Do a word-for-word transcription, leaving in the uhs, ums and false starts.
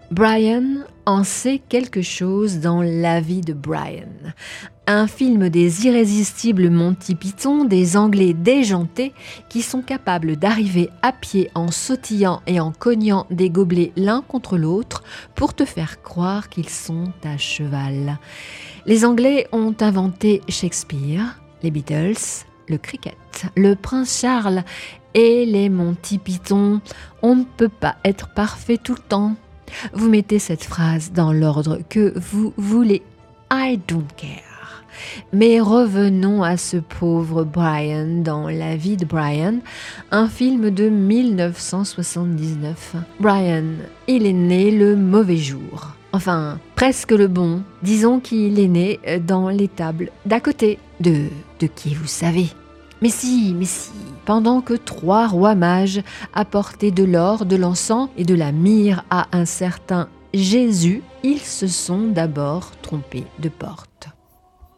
Brian en sait quelque chose dans La vie de Brian. Un film des irrésistibles Monty Python, des Anglais déjantés qui sont capables d'arriver à pied en sautillant et en cognant des gobelets l'un contre l'autre pour te faire croire qu'ils sont à cheval. Les Anglais ont inventé Shakespeare, les Beatles, le cricket, le prince Charles et les Monty Python. On ne peut pas être parfait tout le temps. Vous mettez cette phrase dans l'ordre que vous voulez. I don't care. Mais revenons à ce pauvre Brian dans La vie de Brian, un film de mille neuf cent soixante-dix-neuf. Brian, il est né le mauvais jour. Enfin, presque le bon. Disons qu'il est né dans l'étable d'à côté. De, de qui vous savez ? Mais si, mais si, pendant que trois rois mages apportaient de l'or, de l'encens et de la myrrhe à un certain Jésus, ils se sont d'abord trompés de porte.